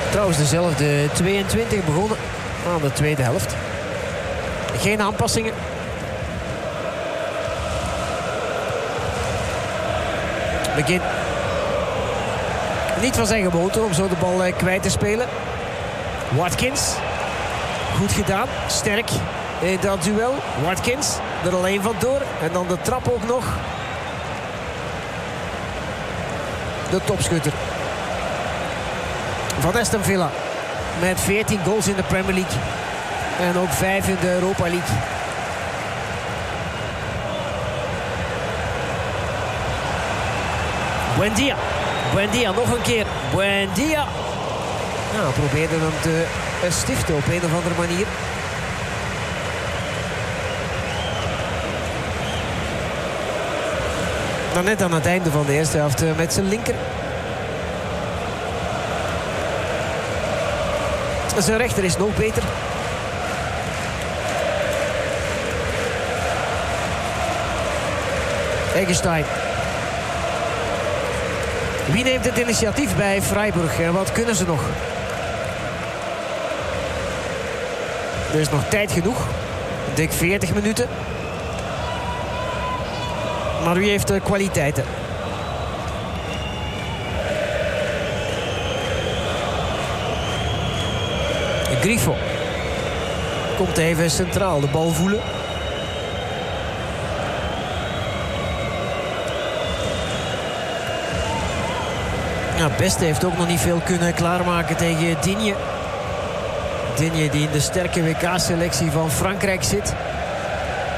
Trouwens dezelfde 22 begonnen aan de tweede helft. Geen aanpassingen. Begin niet van zijn gewoonte om zo de bal kwijt te spelen. Watkins. Goed gedaan. Sterk in dat duel. Watkins er alleen van door. En dan de trap ook nog. De topschutter van Aston Villa. Met 14 goals in de Premier League. En ook 5 in de Europa League. Buendia. Buendia nog een keer. Buendia. Nou, probeerde hem te stiften op een of andere manier. Nou, net aan het einde van de eerste helft met zijn linker. Zijn rechter is nog beter. Eggestein. Wie neemt het initiatief bij Freiburg en wat kunnen ze nog? Er is nog tijd genoeg. Dik 40 minuten. Maar wie heeft de kwaliteiten? Grifo. Komt even centraal de bal voelen. Ja, Beste heeft ook nog niet veel kunnen klaarmaken tegen Digne. Digne die in de sterke WK-selectie van Frankrijk zit.